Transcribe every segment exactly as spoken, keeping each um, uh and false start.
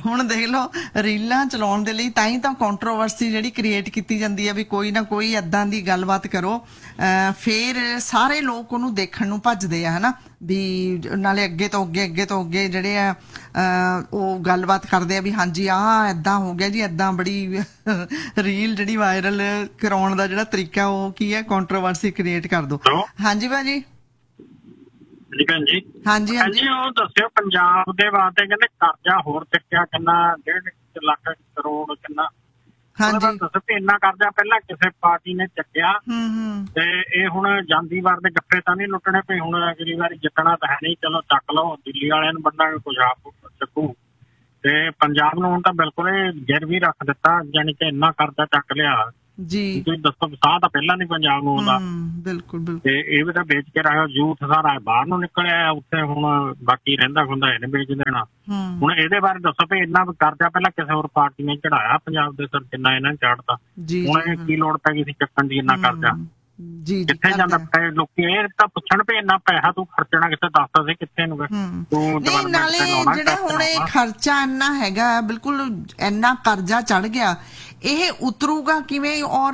ਹੁਣ ਦੇਖ ਲਓ ਰੀਲਾਂ ਚਲਾਉਣ ਦੇ ਲਈ ਤਾਂ ਹੀ ਤਾਂ ਕੰਟਰੋਵਰਸੀ ਜਿਹੜੀ ਕ੍ਰੀਏਟ ਕੀਤੀ ਜਾਂਦੀ ਹੈ ਵੀ ਕੋਈ ਨਾ ਕੋਈ ਏਦਾਂ ਦੀ ਗੱਲਬਾਤ ਕਰੋ, ਫਿਰ ਸਾਰੇ ਲੋਕ ਉਹਨੂੰ ਦੇਖਣ ਨੂੰ ਭੱਜਦੇ ਆ, ਹਨਾ ਵੀ ਨਾਲੇ ਅੱਗੇ ਤੋਂ ਅੱਗੇ ਅੱਗੇ ਤੋਂ ਅੱਗੇ ਜਿਹੜੇ ਆ ਉਹ ਗੱਲਬਾਤ ਕਰਦੇ ਆ ਵੀ ਹਾਂਜੀ ਆਹ ਏਦਾਂ ਹੋ ਗਿਆ ਜੀ, ਏਦਾਂ ਬੜੀ ਰੀਲ ਜਿਹੜੀ ਵਾਇਰਲ ਕਰਾਉਣ ਦਾ ਜਿਹੜਾ ਤਰੀਕਾ ਉਹ ਕੀ ਹੈ, ਕੰਟਰੋਵਰਸੀ ਕ੍ਰੀਏਟ ਕਰ ਦੋ। ਹਾਂਜੀ ਭਾਜੀ। ਹਾਂਜੀ ਹਾਂਜੀ ਹਾਂਜੀ ਉਹ ਦੱਸਿਓ ਪੰਜਾਬ ਦੇ ਵਾਸਤੇ ਕਹਿੰਦੇ ਕਰਜ਼ਾ ਹੋਰ ਚੱਕਿਆ ਕਿੰਨਾ, ਡੇਢ ਲੱਖ ਕਰੋੜ ਕਿੰਨਾ। ਹਾਂਜੀ ਦੱਸੋ ਵੀ ਇੰਨਾ ਕਰਜ਼ਾ ਪਹਿਲਾਂ ਕਿਸੇ ਪਾਰਟੀ ਨੇ ਚੱਕਿਆ ਤੇ ਇਹ ਹੁਣ ਜਾਂਦੀ ਵਾਰ ਦੇ ਗੱਫੇ ਤਾਂ ਨਹੀਂ ਲੁੱਟਣੇ ਪਏ, ਹੁਣ ਅਗਲੀ ਵਾਰੀ ਜਿੱਤਣਾ ਤਾਂ ਹੈ ਨਹੀਂ, ਚਲੋ ਚੱਕ ਲਓ, ਦਿੱਲੀ ਵਾਲਿਆਂ ਨੂੰ ਬੰਦਾਂਗੇ ਕੁਝ ਆਪ ਚੱਕੂ ਤੇ ਪੰਜਾਬ ਨੂੰ ਹੁਣ ਤਾਂ ਬਿਲਕੁਲ ਗਿਰ ਵੀ ਰੱਖ ਦਿੱਤਾ, ਜਾਣੀ ਕਿ ਇੰਨਾ ਕਰਜ਼ਾ ਚੱਕ ਲਿਆ ਜੀ। ਤੁਸੀਂ ਦੱਸੋ ਸਾਹ ਤਾਂ ਪਹਿਲਾਂ ਨੀ ਪੰਜਾਬ ਨੂੰ ਆਉਂਦਾ, ਬਿਲਕੁਲ ਬਿਲਕੁਲ, ਤੇ ਇਹ ਵੀ ਤਾਂ ਵੇਚ ਕੇ ਰਾਇਓ, ਯੂਥ ਸਾਰਾ ਬਾਹਰ ਨੂੰ ਨਿਕਲਿਆ ਉੱਥੇ, ਹੁਣ ਬਾਕੀ ਰਹਿੰਦਾ ਖੁੰਦਾ ਇਹਨੇ ਵੇਚ ਦੇਣਾ। ਹੁਣ ਇਹਦੇ ਬਾਰੇ ਦੱਸੋ ਵੀ ਇੰਨਾ ਕਰਜ਼ਾ ਪਹਿਲਾਂ ਕਿਸੇ ਹੋਰ ਪਾਰਟੀ ਨੇ ਚੜਾਇਆ ਪੰਜਾਬ ਦੇ ਸਿਰ, ਜਿੰਨਾ ਇਹਨਾਂ ਨੇ ਚਾੜਤਾ, ਹੁਣ ਇਹ ਕੀ ਲੋੜ ਪੈ ਗਈ ਸੀ ਚੱਕਣ ਦੀ ਇੰਨਾ ਕਰਜ਼ਾ? ਜੀ ਕਿੱਥੇ ਜਾਂਦਾ ਲੋਕੀ ਇਹ ਤਾਂ ਪੁੱਛਣ ਵੀ ਇੰਨਾ ਪੈਸਾ ਤੂੰ ਖਰਚਣਾ ਕਿੱਥੇ, ਦੱਸਦਾ ਸੀ ਕਿੱਥੇ ਨੂੰ ਤੂੰ ਨਾਲੇ ਜਿਹੜਾ ਹੁਣ ਇਹ ਖਰਚਾ ਇੰਨਾ ਹੈਗਾ, ਬਿਲਕੁਲ ਇੰਨਾ ਕਰਜ਼ਾ ਚੜ ਗਿਆ, ਇਹ ਉਤਰੂਗਾ ਕਿਵੇਂ? ਔਰ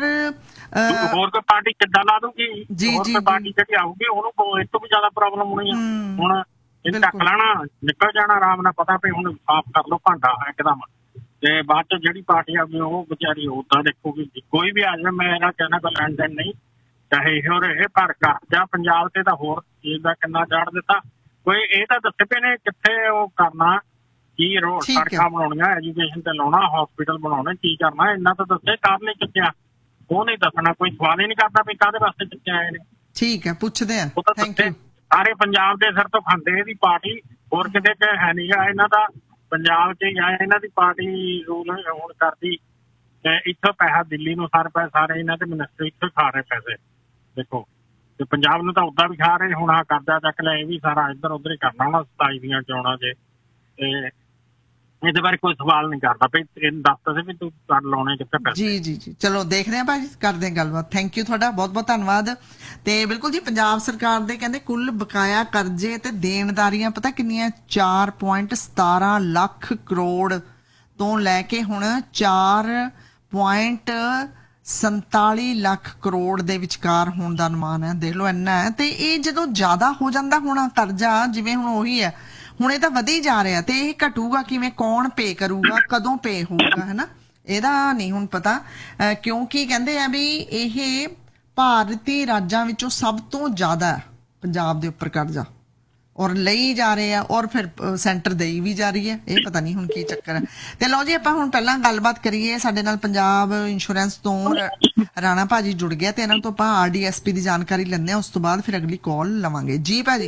ਹੋਰ ਕੋਈ ਪਾਰਟੀ ਕਿੱਦਾਂ ਲਾ ਦੂਗੀ? ਹੋਰ ਕੋਈ ਪਾਰਟੀ ਜਿਹੜੀ ਆਊਗੀ ਉਹਨੂੰ ਇਸ ਤੋਂ ਵੀ ਜ਼ਿਆਦਾ ਪ੍ਰੋਬਲਮ ਹੋਣੀ ਆ। ਹੁਣ ਇਹ ਚੱਕ ਲੈਣਾ, ਨਿਕਲ ਜਾਣਾ ਆਰਾਮ ਨਾਲ, ਪਤਾ ਵੀ ਹੁਣ ਸਾਫ਼ ਕਰ ਲਓ ਭਾਂਡਾ ਇੱਕਦਮ, ਤੇ ਬਾਅਦ ਚ ਜਿਹੜੀ ਪਾਰਟੀ ਆਊਗੀ ਉਹ ਵਿਚਾਰੀ ਉਦਾਂ ਦੇਖੂਗੀ। ਕੋਈ ਵੀ ਆ ਜਾਵੇ, ਮੈਂ ਇਹਦਾ ਕਹਿਣਾ ਕੋਈ ਲੈਣ ਦੇਣ ਨਹੀਂ, ਚਾਹੇ ਇਹ ਹੋਰ ਇਹ, ਪਰ ਕਰਜ਼ਾ ਪੰਜਾਬ ਤੇ ਤਾਂ ਹੋਰ ਚੀਜ਼ ਦਾ ਕਿੰਨਾ ਚਾੜ ਦਿੱਤਾ। ਕੋਈ ਇਹ ਤਾਂ ਦੱਸੇ ਪਏ ਨੇ ਕਿੱਥੇ ਉਹ ਕਰਨਾ, ਕੀ ਰੋਡ ਸੜਕਾਂ ਬਣਾਉਣੀਆਂ, ਐਜੂਕੇਸ਼ਨ ਤੇ ਲਾਉਣਾ, ਹਸਪੀਟਲ ਬਣਾਉਣੇ, ਕੀ ਕਰਨਾ, ਇੰਨਾ ਤਾਂ ਦੱਸੇ ਕਰ ਲਈ ਚੱਕਿਆ, ਉਹ ਨਹੀਂ ਦੱਸਣਾ, ਕੋਈ ਸਵਾਲ ਹੀ ਨਹੀਂ ਕਰਦਾ ਵੀ ਕਾਹਦੇ ਵਾਸਤੇ ਚੱਕੇ ਆਏ ਨੇ। ਠੀਕ ਹੈ, ਪੁੱਛਦੇ ਆ। ਸਾਰੇ ਪੰਜਾਬ ਦੇ ਸਿਰ ਤੋਂ ਖਾਂਦੇ ਇਹਦੀ ਪਾਰਟੀ, ਹੋਰ ਕਿਤੇ ਚ ਹੈ ਨੀ ਗਾ ਇਹਨਾਂ ਦਾ, ਪੰਜਾਬ ਚ ਹੀ ਆ ਇਹਨਾਂ ਦੀ ਪਾਰਟੀ ਰੂਲ ਹੁਣ ਕਰਦੀ, ਤੇ ਇੱਥੋਂ ਪੈਸਾ ਦਿੱਲੀ ਨੂੰ ਸਾਰੇ ਪੈਸੇ, ਸਾਰੇ ਇਹਨਾਂ ਦੇ ਮਿਨਿਸਟਰ ਇੱਥੋਂ ਖਾ ਰਹੇ ਪੈਸੇ ਦੇਖੋ, ਤੇ ਪੰਜਾਬ ਨੂੰ ਤਾਂ ਉਦਾਂ ਵੀ ਖਾ ਰਹੇ। ਹੁਣ ਆਹ ਕਰਜ਼ਾ ਚੱਕ ਲਿਆ, ਇਹ ਵੀ ਸਾਰਾ ਇੱਧਰ ਉੱਧਰ ਹੀ ਕਰਨਾ ਹੋਣਾ ਸਤਾਈ ਦੀਆਂ ਚੋਣਾਂ ਚ, ਤੇ ਇਹਦੇ ਬਾਰੇ ਕੋਈ ਸਵਾਲ ਨਹੀਂ ਕਰਦਾ ਵੀ ਇਹਨੂੰ ਦੱਸਦਾ ਸੀ ਵੀ ਤੂੰ ਕਰ ਲਾਉਣੇ ਕਿੱਥੇ ਪੈਸੇ। ਜੀ ਜੀ ਜੀ ਚਲੋ ਦੇਖਦੇ ਹਾਂ ਭਾਜੀ, ਕਰਦੇ ਹਾਂ ਗੱਲਬਾਤ। ਥੈਂਕ ਯੂ ਤੁਹਾਡਾ ਬਹੁਤ ਬਹੁਤ ਧੰਨਵਾਦ। ਤੇ ਬਿਲਕੁਲ ਜੀ, ਪੰਜਾਬ ਸਰਕਾਰ ਦੇ ਕਹਿੰਦੇ ਕੁੱਲ ਬਕਾਇਆ ਕਰਜ਼ੇ ਤੇ ਦੇਣਦਾਰੀਆਂ ਪਤਾ ਕਿੰਨੀਆਂ, ਚਾਰ ਪੁਆਇੰਟ ਸਤਾਰਾਂ ਲੱਖ ਕਰੋੜ ਤੋਂ ਲੈ ਕੇ ਹੁਣ ਚਾਰ ਪੁਆਇੰਟ ਸੰਤਾਲੀ ਲੱਖ ਕਰੋੜ ਦੇ ਵਿਚਕਾਰ ਹੋਣ ਦਾ ਅਨੁਮਾਨ ਹੈ। ਦੇਖ ਲਓ ਇੰਨਾ ਹੈ, ਤੇ ਇਹ ਜਦੋਂ ਜ਼ਿਆਦਾ ਹੋ ਜਾਂਦਾ ਹੁਣ ਕਰਜ਼ਾ, ਜਿਵੇਂ ਹੁਣ ਉਹੀ ਹੈ, ਹੁਣ ਇਹ ਤਾਂ ਵਧੀ ਜਾ ਰਿਹਾ, ਤੇ ਇਹ ਘਟੂਗਾ ਕਿਵੇਂ, ਕੌਣ ਪੇ ਕਰੂਗਾ, ਕਦੋਂ ਪੇ ਹੋਊਗਾ, ਹਨਾ ਇਹਦਾ ਨਹੀਂ ਹੁਣ ਪਤਾ, ਕਿਉਂਕਿ ਕਹਿੰਦੇ ਆ ਵੀ ਇਹ ਭਾਰਤੀ ਰਾਜਾਂ ਵਿੱਚੋਂ ਸਭ ਤੋਂ ਜ਼ਿਆਦਾ ਪੰਜਾਬ ਦੇ ਉੱਪਰ ਕਰਜ਼ਾ, ਔਰ ਲਈ ਜਾ ਰਹੇ ਆ, ਔਰ ਫਿਰ ਸੈਂਟਰ ਦੇਈ ਵੀ ਜਾ ਰਹੀ ਹੈ। ਇਹ ਪਤਾ ਨਹੀਂ ਹੁਣ ਕੀ ਚੱਕਰ ਹੈ। ਤੇ ਲਓ ਜੀ, ਆਪਾਂ ਹੁਣ ਪਹਿਲਾਂ ਗੱਲਬਾਤ ਕਰੀਏ, ਸਾਡੇ ਨਾਲ ਪੰਜਾਬ ਇੰਸ਼ੋਰੈਂਸ ਤੋਂ ਰਾਣਾ ਭਾਜੀ ਜੁੜ ਗਿਆ, ਤੇ ਇਹਨਾਂ ਤੋਂ ਆਪਾਂ ਆਰ ਡੀ ਐਸ ਪੀ ਦੀ ਜਾਣਕਾਰੀ ਲੈਂਦੇ ਹਾਂ, ਉਸ ਤੋਂ ਬਾਅਦ ਫਿਰ ਅਗਲੀ ਕਾਲ ਲਵਾਂਗੇ। ਜੀ ਭਾਜੀ।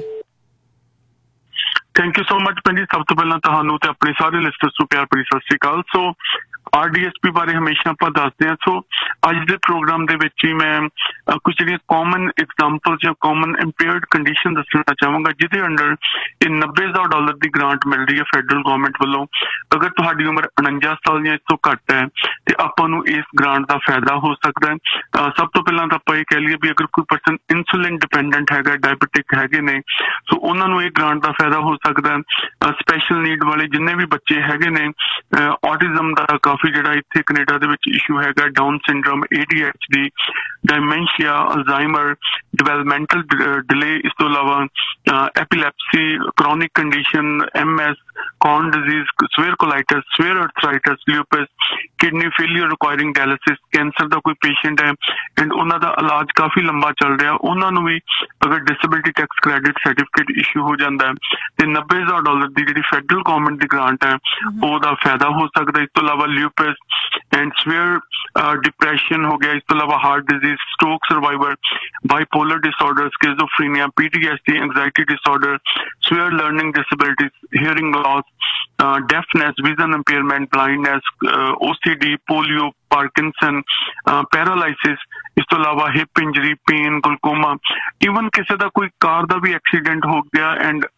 ਥੈਂਕ ਯੂ ਸੋ ਮਚ ਭੈਣ ਜੀ। ਸਭ ਤੋਂ ਪਹਿਲਾਂ ਤੁਹਾਨੂੰ ਤੇ ਆਪਣੇ ਸਾਰੇ ਲਿਸਟਰਸ ਨੂੰ ਪਿਆਰ ਭਰੀ ਸਤਿ ਸ਼੍ਰੀ ਅਕਾਲ। ਸੋ ਆਰ ਡੀ ਐਸ ਪੀ ਬਾਰੇ ਹਮੇਸ਼ਾ ਆਪਾਂ ਦੱਸਦੇ ਹਾਂ। ਸੋ ਅੱਜ ਦੇ ਪ੍ਰੋਗਰਾਮ ਦੇ ਵਿੱਚ ਹੀ ਮੈਂ ਕੁਝ ਜਿਹੜੀਆਂ ਕਾਮਨ ਐਗਜ਼ਾਮਪਲ ਜਾਂ ਕਾਮਨ ਇੰਪੇਅਰਡ ਕੰਡੀਸ਼ਨ ਦੱਸਣਾ ਚਾਹਾਂਗਾ, ਜਿਹਦੇ ਅੰਡਰ ਇਹ ਨੱਬੇ ਹਜ਼ਾਰ ਡਾਲਰ ਦੀ ਗ੍ਰਾਂਟ ਮਿਲ ਰਹੀ ਹੈ ਫੈਡਰਲ ਗੌਰਮੈਂਟ ਵੱਲੋਂ। ਅਗਰ ਤੁਹਾਡੀ ਉਮਰ ਉਣੰਜਾ ਸਾਲ ਜਾਂ ਇਸ ਤੋਂ ਘੱਟ ਹੈ ਤੇ ਆਪਾਂ ਨੂੰ ਇਸ ਗ੍ਰਾਂਟ ਦਾ ਫਾਇਦਾ ਹੋ ਸਕਦਾ ਹੈ। ਸਭ ਤੋਂ ਪਹਿਲਾਂ ਤਾਂ ਆਪਾਂ ਇਹ ਕਹਿ ਲਈਏ ਵੀ ਅਗਰ ਕੋਈ ਪਰਸਨ ਇਨਸੂਲਿਨ ਡਿਪੈਂਡੈਂਟ ਹੈਗਾ, ਡਾਇਬਟਿਕ ਹੈਗੇ ਨੇ, ਸੋ ਉਹਨਾਂ ਨੂੰ ਇਹ ਗ੍ਰਾਂਟ ਦਾ ਫਾਇਦਾ ਹੋ ਸਕਦਾ ਹੈ। ਸਪੈਸ਼ਲ ਨੀਡ ਵਾਲੇ ਜਿੰਨੇ ਵੀ ਬੱਚੇ ਹੈਗੇ ਨੇ, ਔਟਿਜ਼ਮ ਦਾ ਕਾਫੀ ਜਿਹੜਾ ਇੱਥੇ ਕੈਨੇਡਾ ਦੇ ਵਿੱਚ ਇਸ਼ੂ ਹੈਗਾ, down syndrome, A D H D, ਡਾਇਮੈਂਸ਼ੀਆ, Alzheimer, developmental delay, ਇਸ ਤੋਂ ਇਲਾਵਾ ਐਪੀਲੈਪਸੀ, chronic condition, M S, corn disease, swear ਕੋਲਾਈਟਸ, swear ਅਰਥਰਾਈਟਸ, ਲਿਊਪਸ, kidney failure ਰਿਕੁਆਇਰਿੰਗ dialysis, cancer ਦਾ ਕੋਈ ਪੇਸ਼ੈਂਟ ਹੈ ਐਂਡ ਉਹਨਾਂ ਦਾ ਇਲਾਜ ਕਾਫੀ ਲੰਬਾ ਚੱਲ ਰਿਹਾ, ਉਹਨਾਂ ਨੂੰ ਵੀ ਅਗਰ disability tax credit certificate issue ਹੋ ਜਾਂਦਾ ਹੈ ਤੇ ਨੱਬੇ ਹਜ਼ਾਰ ਡਾਲਰ ਦੀ ਜਿਹੜੀ ਫੈਡਰਲ ਗੌਰਮੈਂਟ ਦੀ ਗ੍ਰਾਂਟ ਹੈ ਉਹਦਾ ਫਾਇਦਾ ਹੋ ਸਕਦਾ। ਇਸ ਤੋਂ ਇਲਾਵਾ ਲਿਊਪਸ ਐਂਡ ਸਵੇਅਰ ਡਿਪਰੈਸ਼ਨ ਹੋ ਗਿਆ, ਇਸ ਤੋਂ ਇਲਾਵਾ heart disease, stroke survivor, bipolar disorder, ਸਕਿਜ਼ੋਫਰੀਨੀਆ, P T S D, anxiety disorder, swear learning disabilities, hearing Las, ਡੈਫਨੈਸ, vision impairment, blindness, ਓ C D, polio, Parkinson, paralysis, ਇਸ ਤੋਂ ਇਲਾਵਾ ਹਿਪ ਇੰਜਰੀ, ਪੇਨ, ਗਲੂਕੋਮਾ, ਈਵਨ ਕਿਸੇ ਦਾ ਕੋਈ ਕਾਰ ਦਾ ਵੀ ਐਕਸੀਡੈਂਟ ਹੋ ਗਿਆ ਐਂਡ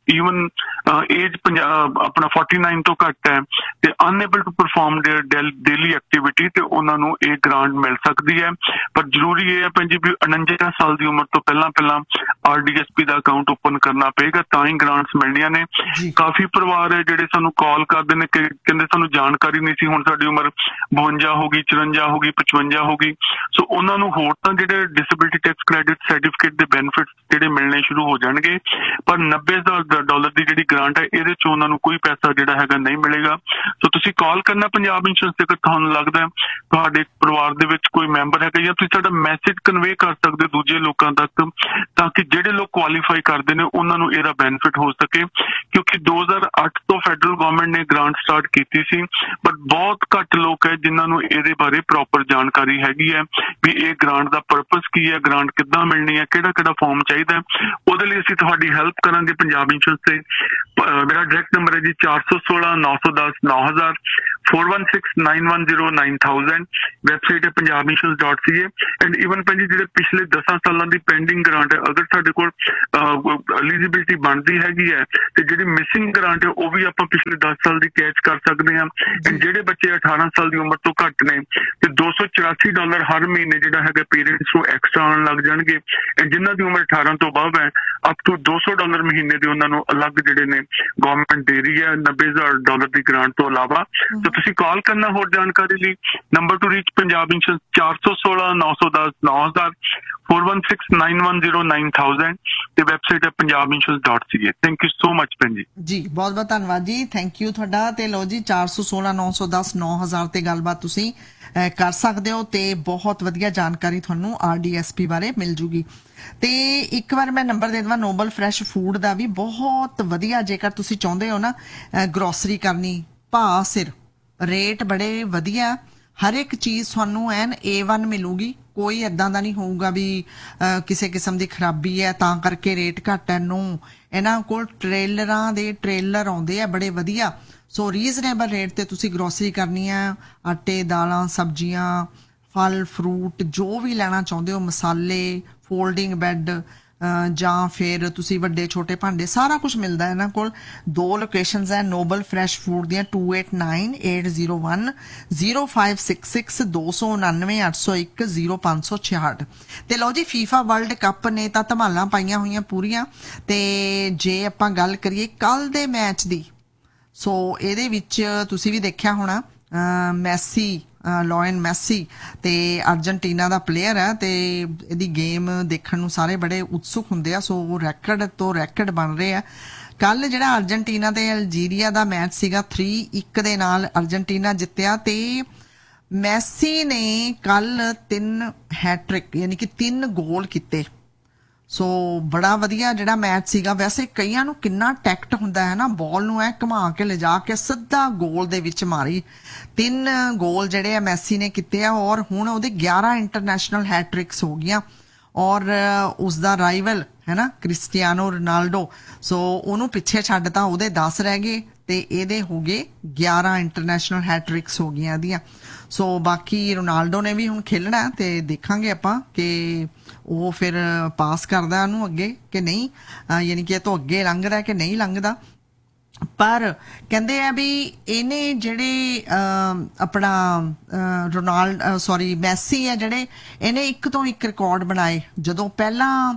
ਈਵਨ ਏਜ ਆਪਣਾ forty nine ਤੋਂ ਘੱਟ ਹੈ ਤੇ ਅਨਏਬਲ to perform there daily activity, ਤੇ ਉਹਨਾਂ ਨੂੰ ਇਹ ਗ੍ਰਾਂਟ ਮਿਲ ਸਕਦੀ ਹੈ। ਪਰ ਜ਼ਰੂਰੀ ਇਹ ਹੈ ਭੈਣ ਜੀ ਵੀ ਉਣੰਜਾ ਸਾਲ ਦੀ ਉਮਰ ਤੋਂ ਪਹਿਲਾਂ ਪਹਿਲਾਂ ਆਰ ਡੀ ਐਸ ਪੀ ਦਾ ਅਕਾਊਂਟ ਓਪਨ ਕਰਨਾ ਪਏਗਾ, ਤਾਂ ਹੀ ਗ੍ਰਾਂਟਸ ਮਿਲਣੀਆਂ ਨੇ। ਕਾਫੀ ਪਰਿਵਾਰ ਹੈ ਜਿਹੜੇ ਸਾਨੂੰ ਕਾਲ ਕਰਦੇ ਨੇ ਕਿ ਕਹਿੰਦੇ ਸਾਨੂੰ ਜਾਣਕਾਰੀ ਨਹੀਂ ਸੀ, ਹੁਣ ਸਾਡੀ ਉਮਰ ਬਵੰਜਾ ਹੋ ਗਈ, ਚੁਰੰਜਾ ਹੋ ਗਈ, ਪਚਵੰਜਾ ਹੋ ਗਈ, ਸੋ ਉਹਨਾਂ ਨੂੰ ਹੋਰ ਤਾਂ ਜਿਹੜੇ ਡਿਸੇਬਿਲਿਟੀ ਟੈਕਸ ਕ੍ਰੈਡਿਟ ਸਰਟੀਫਿਕੇਟ ਦੇ ਬੈਨੀਫਿਟਸ ਜਿਹੜੇ ਮਿਲਣੇ ਸ਼ੁਰੂ ਹੋ ਜਾਣਗੇ, ਪਰ ਨੱਬੇ ਹਜ਼ਾਰ ਡਾਲਰ ਦੀ ਜਿਹੜੀ ਗ੍ਰਾਂਟ ਹੈ ਇਹਦੇ ਚ ਉਹਨਾਂ ਨੂੰ ਕੋਈ ਪੈਸਾ ਜਿਹੜਾ ਹੈਗਾ ਨਹੀਂ ਮਿਲੇਗਾ। ਸੋ ਤੁਸੀਂ ਕਾਲ ਕਰਨਾ ਪੰਜਾਬ ਇੰਸ਼ੋਰੈਂਸ ਤੇ, ਤੁਹਾਨੂੰ ਲੱਗਦਾ ਤੁਹਾਡੇ ਪਰਿਵਾਰ ਦੇ ਵਿੱਚ ਕੋਈ ਮੈਂਬਰ ਹੈਗਾ, ਜਾਂ ਤੁਸੀਂ ਸਾਡਾ ਮੈਸੇਜ ਕਨਵੇ ਕਰ ਸਕਦੇ ਹੋ ਦੂਜੇ ਲੋਕਾਂ ਤੱਕ, ਤਾਂ ਕਿ ਜਿਹੜੇ ਲੋਕ ਕੁਆਲੀਫਾਈ ਕਰਦੇ ਨੇ ਉਹਨਾਂ ਨੂੰ ਇਹਦਾ ਬੈਨੀਫਿਟ ਹੋ ਸਕੇ। ਕਿਉਂਕਿ ਦੋ ਹਜ਼ਾਰ ਅੱਠ ਤੋਂ ਫੈਡਰਲ ਗਵਰਨਮੈਂਟ ਨੇ ਗ੍ਰਾਂਟ ਸਟਾਰਟ ਕੀਤੀ ਸੀ, ਬਟ ਬਹੁਤ ਘੱਟ ਲੋਕ ਹੈ ਜਿਨ੍ਹਾਂ ਨੂੰ ਇਹਦੇ ਬਾਰੇ ਪ੍ਰੋਪਰ ਜਾਣਕਾਰੀ ਹੈਗੀ ਹੈ ਵੀ ਇਹ ਗ੍ਰਾਂਟ ਦਾ ਪਰਪਸ ਕੀ ਹੈ, ਗ੍ਰਾਂਟ ਕਿੱਦਾਂ ਮਿਲਣੀ ਹੈ, ਕਿਹੜਾ ਕਿਹੜਾ ਫਾਰਮ ਚਾਹੀਦਾ। ਉਹਦੇ ਲਈ ਅਸੀਂ ਤੁਹਾਡੀ ਹੈਲਪ ਕਰਾਂਗੇ ਪੰਜਾਬ ਇੰਸ਼ੋਰੈਂਸ ਤੇ। ਮੇਰਾ ਡਾਇਰੈਕਟ ਨੰਬਰ ਹੈ ਜੀ ਚਾਰ ਸੌ ਸੋਲਾਂ ਨੌ ਸੌ ਦਸ ਨੌ ਹਜ਼ਾਰ, four one six nine one zero nine thousand. Website ਹੈ Punjab insurance dot C A. And even ਭਾਜੀ ਜਿਹੜੇ ਪਿਛਲੇ ਦਸਾਂ ਸਾਲਾਂ ਦੀ ਪੈਂਡਿੰਗ ਗ੍ਰਾਂਟ ਹੈ, ਅਗਰ ਸਾਡੇ ਕੋਲ ਐਲੀਜੀਬਿਲਿਟੀ ਬਣਦੀ ਹੈਗੀ ਹੈ ਤੇ ਜਿਹੜੀ ਮਿਸਿੰਗ ਗ੍ਰਾਂਟ ਹੈ ਉਹ ਵੀ ਆਪਾਂ ਪਿਛਲੇ ਦਸ ਸਾਲ ਦੀ ਕੈਚ ਕਰ ਸਕਦੇ ਹਾਂ। ਐਂਡ ਜਿਹੜੇ ਬੱਚੇ ਅਠਾਰਾਂ ਸਾਲ ਦੀ ਉਮਰ ਤੋਂ ਘੱਟ ਨੇ ਤੇ ਦੋ ਸੌ ਚੁਰਾਸੀ ਡਾਲਰ ਹਰ ਮਹੀਨੇ ਜਿਹੜਾ ਹੈਗਾ ਪੇਰੈਂਟਸ ਨੂੰ ਐਕਸਟਰਾ ਆਉਣ ਲੱਗ ਜਾਣਗੇ। ਐਂਡ ਜਿਨ੍ਹਾਂ ਦੀ ਉਮਰ ਅਠਾਰਾਂ ਤੋਂ ਬਾਅਦ ਹੈ ਅਪ ਟੂ ਦੋ ਸੌ ਡਾਲਰ ਮਹੀਨੇ ਦੇ ਉਹਨਾਂ ਨੂੰ ਅਲੱਗ ਜਿਹੜੇ ਨੇ ਗਵਰਨਮੈਂਟ ਦੇ ਰਹੀ ਹੈ ਨੱਬੇ ਹਜ਼ਾਰ ਡਾਲਰ ਦੀ ਗ੍ਰਾਂਟ ਤੋਂ ਇਲਾਵਾ। ਤਾਂ ਤੁਸੀਂ ਕਾਲ ਕਰਨਾ ਹੋਰ ਜਾਣਕਾਰੀ ਲਈ। Number two reach Punjab insurance ਚਾਰ ਸੌ ਸੋਲਾਂ ਨੌ ਸੌ ਦਸ ਨੌ ਹਜ਼ਾਰ, four one six nine one zero nine thousand ਤੇ ਵੈਬਸਾਈਟ ਹੈ Punjab insurance dot C A. Thank you so much ਭੈਣ ਜੀ। ਜੀ ਬਹੁਤ ਬਹੁਤ ਧੰਨਵਾਦ ਜੀ, ਥੈਂਕ ਯੂ ਤੁਹਾਡਾ। ਤੇ ਲਓ ਜੀ ਚਾਰ ਸੌ ਸੋਲਾਂ ਨੌ ਸੌ ਦਸ ਨੌ ਹਜ਼ਾਰ ਤੇ ਗੱਲਬਾਤ ਤੁਸੀਂ ਕਰ ਸਕਦੇ ਹੋ ਤੇ ਬਹੁਤ ਵਧੀਆ ਜਾਣਕਾਰੀ ਤੁਹਾਨੂੰ ਆਰ ਡੀ ਐਸ ਪੀ ਬਾਰੇ ਮਿਲ ਜੂਗੀ। ਤੇ ਇੱਕ ਵਾਰ ਮੈਂ ਨੰਬਰ ਦੇ ਦੇਵਾਂ ਨੋਬਲ ਫਰੈਸ਼ ਫੂਡ ਦਾ ਵੀ, ਬਹੁਤ ਵਧੀਆ ਜੇਕਰ ਤੁਸੀਂ ਚਾਹੁੰਦੇ ਹੋ ਨਾ ਗਰੋਸਰੀ ਕਰਨੀ, ਭਾਅ ਸਿਰ ਰੇਟ ਬੜੇ ਵਧੀਆ, ਹਰ ਇੱਕ ਚੀਜ਼ ਤੁਹਾਨੂੰ ਐਨ ਏ ਵਨ ਮਿਲੂਗੀ। ਕੋਈ ਏਦਾਂ ਦਾ ਨਹੀਂ ਹੋਊਗਾ ਵੀ ਕਿਸੇ ਕਿਸਮ ਦੀ ਖਰਾਬੀ ਹੈ ਤਾਂ ਕਰਕੇ ਰੇਟ ਘੱਟ ਹੈ, ਨੋ। ਇਹਨਾਂ ਕੋਲ ਟ੍ਰੇਲਰਾਂ ਦੇ ਟ੍ਰੇਲਰ ਆਉਂਦੇ ਆ ਬੜੇ ਵਧੀਆ। ਸੋ ਰੀਜ਼ਨੇਬਲ ਰੇਟ ਤੇ ਤੁਸੀਂ ਗਰੋਸਰੀ ਕਰਨੀ ਆ, ਆਟੇ, ਦਾਲਾਂ, ਸਬਜ਼ੀਆਂ, ਫਲ ਫਰੂਟ ਜੋ ਵੀ ਲੈਣਾ ਚਾਹੁੰਦੇ ਹੋ, ਮਸਾਲੇ, ਫੋਲਡਿੰਗ ਬੈੱਡ ਜਾਂ ਫਿਰ ਤੁਸੀਂ ਵੱਡੇ ਛੋਟੇ ਭਾਂਡੇ, ਸਾਰਾ ਕੁਝ ਮਿਲਦਾ ਇਹਨਾਂ ਕੋਲ। ਦੋ ਲੋਕੇਸ਼ਨਸ ਹੈ ਨੋਬਲ ਫਰੈਸ਼ ਫੂਡ ਦੀਆਂ, to eight nine eight zero one zero five six six, ਦੋ ਸੌ ਉਨਾਨਵੇਂ ਅੱਠ ਸੌ ਇੱਕ ਜ਼ੀਰੋ ਪੰਜ ਸੌ ਛਿਆਹਠ। ਤੇ ਲਓ ਜੀ ਫੀਫਾ ਵਰਲਡ ਕੱਪ ਨੇ ਤਾਂ ਧਮਾਲਾਂ ਪਾਈਆਂ ਹੋਈਆਂ ਪੂਰੀਆਂ। ਤੇ ਜੇ ਆਪਾਂ ਗੱਲ ਕਰੀਏ ਕੱਲ ਦੇ ਮੈਚ ਦੀ, ਸੋ ਇਹਦੇ ਵਿੱਚ ਤੁਸੀਂ ਵੀ ਦੇਖਿਆ ਹੋਣਾ ਮੈਸੀ, ਲੋਇਨ ਮੈਸੀ ਤੇ ਅਰਜਨਟੀਨਾ ਦਾ ਪਲੇਅਰ ਹੈ ਤੇ ਇਹਦੀ ਗੇਮ ਦੇਖਣ ਨੂੰ ਸਾਰੇ ਬੜੇ ਉਤਸੁਕ ਹੁੰਦੇ ਆ। ਸੋ ਰੈਕਡ ਤੋਂ ਰੈਕਡ ਬਣ ਰਹੇ ਆ। ਕੱਲ ਜਿਹੜਾ ਅਰਜਨਟੀਨਾ ਤੇ ਅਲਜੀਰੀਆ ਦਾ ਮੈਚ ਸੀਗਾ ਥ੍ਰੀ ਇੱਕ ਦੇ ਨਾਲ ਅਰਜਨਟੀਨਾ ਜਿੱਤਿਆ ਤੇ ਮੈਸੀ ਨੇ ਕੱਲ ਤਿੰਨ ਹੈਟ੍ਰਿਕ ਯਾਨੀ ਕਿ ਤਿੰਨ ਗੋਲ ਕੀਤੇ। ਸੋ ਬੜਾ ਵਧੀਆ ਜਿਹੜਾ ਮੈਚ ਸੀਗਾ। ਵੈਸੇ ਕਈਆਂ ਨੂੰ ਕਿੰਨਾ ਟੈਕਟ ਹੁੰਦਾ ਹੈ ਨਾ, ਬਾਲ ਨੂੰ ਐ ਘੁਮਾ ਕੇ ਲਿਜਾ ਕੇ ਸਿੱਧਾ ਗੋਲ ਦੇ ਵਿੱਚ ਮਾਰੀ। ਤਿੰਨ ਗੋਲ ਜਿਹੜੇ ਆ ਮੈਸੀ ਨੇ ਕੀਤੇ ਆ ਔਰ ਹੁਣ ਉਹਦੇ ਗਿਆਰਾਂ ਇੰਟਰਨੈਸ਼ਨਲ ਹੈਟ੍ਰਿਕਸ ਹੋ ਗਈਆਂ। ਔਰ ਉਸਦਾ ਰਾਈਵਲ ਹੈ ਨਾ ਕ੍ਰਿਸਟੀਆਨੋ ਰੋਨਾਲਡੋ, ਸੋ ਉਹਨੂੰ ਪਿੱਛੇ ਛੱਡਤਾ, ਉਹਦੇ ਦਸ ਰਹਿ ਗਏ ਤੇ ਇਹਦੇ ਹੋ ਗਏ ਗਿਆਰਾਂ ਇੰਟਰਨੈਸ਼ਨਲ ਹੈਟ੍ਰਿਕਸ ਹੋ ਗਈਆਂ ਇਹਦੀਆਂ। ਸੋ ਬਾਕੀ ਰੋਨਾਲਡੋ ਨੇ ਵੀ ਹੁਣ ਖੇਲਣਾ ਤੇ ਦੇਖਾਂਗੇ ਆਪਾਂ ਕਿ ਉਹ ਫਿਰ ਪਾਸ ਕਰਦਾ ਉਹਨੂੰ ਅੱਗੇ ਕਿ ਨਹੀਂ, ਯਾਨੀ ਕਿ ਇਹ ਤੋਂ ਅੱਗੇ ਲੰਘਦਾ ਕਿ ਨਹੀਂ ਲੰਘਦਾ। ਪਰ ਕਹਿੰਦੇ ਆ ਵੀ ਇਹਨੇ ਜਿਹੜੇ ਆਪਣਾ ਰੋਨਾਲਡ ਸੌਰੀ ਮੈਸੀ ਹੈ ਜਿਹੜੇ, ਇਹਨੇ ਇੱਕ ਤੋਂ ਇੱਕ ਰਿਕਾਰਡ ਬਣਾਏ। ਜਦੋਂ ਪਹਿਲਾਂ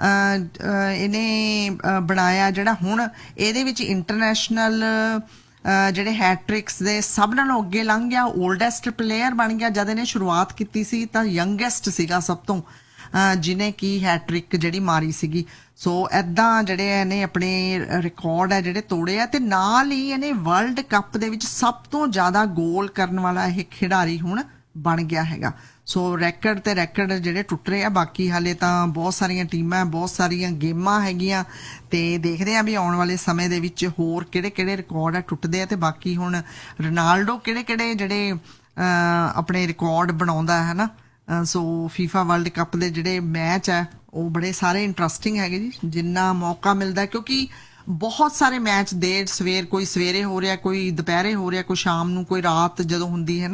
ਇਹਨੇ ਬਣਾਇਆ ਜਿਹੜਾ ਹੁਣ ਇਹਦੇ ਵਿੱਚ ਇੰਟਰਨੈਸ਼ਨਲ ਜਿਹੜੇ ਹੈਟ੍ਰਿਕਸ ਦੇ ਸਭ ਨਾਲੋਂ ਅੱਗੇ ਲੰਘ ਗਿਆ। ਓਲਡੈਸਟ ਪਲੇਅਰ ਬਣ ਗਿਆ। ਜਦ ਇਹਨੇ ਸ਼ੁਰੂਆਤ ਕੀਤੀ ਸੀ ਤਾਂ ਯੰਗੈਸਟ ਸੀਗਾ ਸਭ ਤੋਂ ਜਿਹਨੇ ਕੀ ਹੈਟ੍ਰਿਕ ਜਿਹੜੀ ਮਾਰੀ ਸੀਗੀ। ਸੋ ਏਦਾਂ ਜਿਹੜੇ ਇਹਨੇ ਆਪਣੇ ਰਿਕਾਰਡ ਹੈ ਜਿਹੜੇ ਤੋੜੇ ਆ ਤੇ ਨਾਲ ਹੀ ਇਹਨੇ ਵਰਲਡ ਕੱਪ ਦੇ ਵਿੱਚ ਸਭ ਤੋਂ ਜ਼ਿਆਦਾ ਗੋਲ ਕਰਨ ਵਾਲਾ ਇਹ ਖਿਡਾਰੀ ਹੁਣ ਬਣ ਗਿਆ ਹੈਗਾ। ਸੋ ਰੈਕਡ ਤੇ ਰੈਕਡ ਜਿਹੜੇ ਟੁੱਟ ਰਹੇ ਆ। ਬਾਕੀ ਹਾਲੇ ਤਾਂ ਬਹੁਤ ਸਾਰੀਆਂ ਟੀਮਾਂ, ਬਹੁਤ ਸਾਰੀਆਂ ਗੇਮਾਂ ਹੈਗੀਆਂ ਤੇ ਦੇਖਦੇ ਆ ਵੀ ਆਉਣ ਵਾਲੇ ਸਮੇਂ ਦੇ ਵਿੱਚ ਹੋਰ ਕਿਹੜੇ ਕਿਹੜੇ ਰਿਕਾਰਡ ਆ ਟੁੱਟਦੇ ਆ। ਤੇ ਬਾਕੀ ਹੁਣ ਰੋਨਾਲਡੋ ਕਿਹੜੇ ਕਿਹੜੇ ਜਿਹੜੇ ਆਪਣੇ ਰਿਕਾਰਡ ਬਣਾਉਂਦਾ ਹੈ ਨਾ। ਸੋ ਫੀਫਾ ਵਰਲਡ ਕੱਪ ਦੇ ਜਿਹੜੇ ਮੈਚ ਹੈ ਉਹ ਬੜੇ ਸਾਰੇ ਇੰਟਰਸਟਿੰਗ ਹੈਗੇ ਜੀ, ਜਿੰਨਾ ਮੌਕਾ ਮਿਲਦਾ, ਕਿਉਂਕਿ ਬਹੁਤ ਸਾਰੇ ਮੈਚ ਦੇਰ ਸਵੇਰ, ਕੋਈ ਸਵੇਰੇ ਹੋ ਰਿਹਾ, ਕੋਈ ਦੁਪਹਿਰੇ ਹੋ ਰਿਹਾ, ਕੋਈ ਸ਼ਾਮ ਨੂੰ, ਕੋਈ ਰਾਤ ਜਦੋਂ ਹੁੰਦੀ ਹੈ ਨਾ,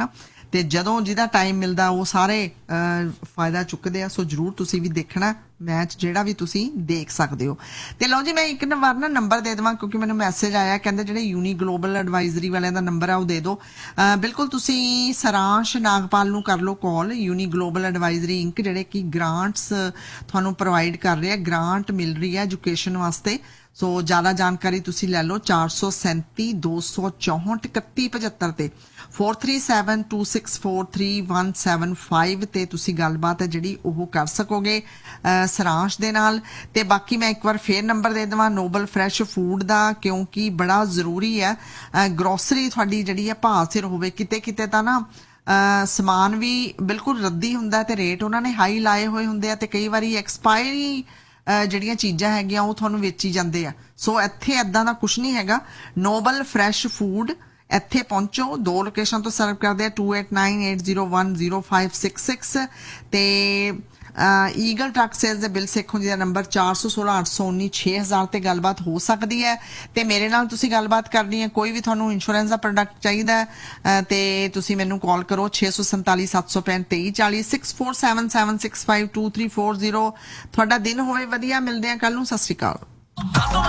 ਤੇ ਜਦੋਂ ਜਿਹਦਾ ਟਾਈਮ ਮਿਲਦਾ ਉਹ ਸਾਰੇ ਫਾਇਦਾ ਚੁੱਕਦੇ ਆ। ਸੋ ਜਰੂਰ ਤੁਸੀਂ ਵੀ ਦੇਖਣਾ ਮੈਚ, ਜਿਹੜਾ ਵੀ ਤੁਸੀਂ ਦੇਖ ਸਕਦੇ ਹੋ। ਤੇ ਲਓ ਜੀ, ਮੈਂ ਇੱਕ ਵਾਰ ਨਾ ਨੰਬਰ ਦੇ ਦੇਵਾਂ ਕਿਉਂਕਿ ਮੈਨੂੰ ਮੈਸੇਜ ਆਇਆ, ਕਹਿੰਦੇ ਜਿਹੜੇ ਯੂਨੀ ਗਲੋਬਲ ਐਡਵਾਈਜ਼ਰੀ ਵਾਲਿਆਂ ਦਾ ਨੰਬਰ ਆ ਉਹ ਦੇ ਦਿਓ। ਬਿਲਕੁਲ ਤੁਸੀਂ ਸਰਾਂਸ਼ ਨਾਗਪਾਲ ਨੂੰ ਕਰ ਲਓ ਕਾਲ। ਯੂਨੀ ਗਲੋਬਲ ਐਡਵਾਈਜ਼ਰੀ ਇੰਕ ਜਿਹੜੇ ਕਿ ਗ੍ਰਾਂਟਸ ਤੁਹਾਨੂੰ ਪ੍ਰੋਵਾਈਡ ਕਰ ਰਹੇ ਆ, ਗ੍ਰਾਂਟ ਮਿਲ ਰਹੀ ਹੈ ਐਜੂਕੇਸ਼ਨ ਵਾਸਤੇ। ਸੋ ਜ਼ਿਆਦਾ ਜਾਣਕਾਰੀ ਤੁਸੀਂ ਲੈ ਲਓ ਚਾਰ ਸੌ ਸੈਂਤੀ ਦੋ ਸੌ ਚੌਂਹਠ ਇਕੱਤੀ ਪਝੱਤਰ ਤੇ four three seven two six four three one seven five ਤੇ ਤੁਸੀਂ ਗੱਲਬਾਤ ਹੈ ਜਿਹੜੀ ਉਹ ਕਰ ਸਕੋਗੇ ਸਰਾਂਸ਼ ਦੇ ਨਾਲ। ਤੇ ਬਾਕੀ ਮੈਂ ਇੱਕ ਵਾਰ ਫੇਰ ਨੰਬਰ ਦੇ ਦੇਵਾਂ ਨੋਬਲ ਫਰੈਸ਼ ਫੂਡ ਦਾ, ਕਿਉਂਕਿ ਬੜਾ ਜ਼ਰੂਰੀ ਹੈ ਗਰੋਸਰੀ ਤੁਹਾਡੀ ਜਿਹੜੀ ਹੈ ਭਾਅ ਸਿਰ ਹੋਵੇ। ਕਿਤੇ ਕਿਤੇ ਤਾਂ ਨਾ ਸਮਾਨ ਵੀ ਬਿਲਕੁਲ ਰੱਦੀ ਹੁੰਦਾ ਤੇ ਰੇਟ ਉਹਨਾਂ ਨੇ ਹਾਈ ਲਾਏ ਹੋਏ ਹੁੰਦੇ ਆ, ਤੇ ਕਈ ਵਾਰੀ ਐਕਸਪਾਇਰੀ ਜਿਹੜੀਆਂ ਚੀਜ਼ਾਂ ਹੈਗੀਆਂ ਉਹ ਤੁਹਾਨੂੰ ਵੇਚੀ ਜਾਂਦੇ ਆ। ਸੋ ਇੱਥੇ ਏਦਾਂ ਦਾ ਕੁਝ ਨਹੀਂ ਹੈਗਾ। ਨੋਬਲ ਫਰੈਸ਼ ਫੂਡ ਇੱਥੇ ਪਹੁੰਚੋ, ਦੋ ਲੋਕੇਸ਼ਨ ਤੋਂ ਸਰਵ ਕਰਦੇ ਆ, to eight nine eight zero one zero five six six ਤੇ ਈਗਲ ਟਰੱਕ ਸੇਲਸ ਦੇ ਬਿਲ ਸੇਖੋਂ ਜੀ ਦਾ ਨੰਬਰ ਚਾਰ ਸੌ ਸੋਲਾਂ ਅੱਠ ਸੌ ਉੱਨੀ ਛੇ ਹਜ਼ਾਰ ਤੇ ਗੱਲਬਾਤ ਹੋ ਸਕਦੀ ਹੈ। ਤੇ ਮੇਰੇ ਨਾਲ ਤੁਸੀਂ ਗੱਲਬਾਤ ਕਰਨੀ ਹੈ, ਕੋਈ ਵੀ ਤੁਹਾਨੂੰ ਇੰਸ਼ੋਰੈਂਸ ਦਾ ਪ੍ਰੋਡਕਟ ਚਾਹੀਦਾ ਹੈ ਤੇ ਤੁਸੀਂ ਮੈਨੂੰ ਕਾਲ ਕਰੋ ਛੇ ਸੌ ਸੰਤਾਲੀ ਸੱਤ ਸੌ ਪੈਂਹਠ ਤੇਈ ਚਾਲੀ six four seven seven six five two three four zero. ਤੁਹਾਡਾ ਦਿਨ ਹੋਵੇ ਵਧੀਆ, ਮਿਲਦੇ ਆ ਕੱਲ ਨੂੰ। ਸਤਿ ਸ਼੍ਰੀ ਅਕਾਲ।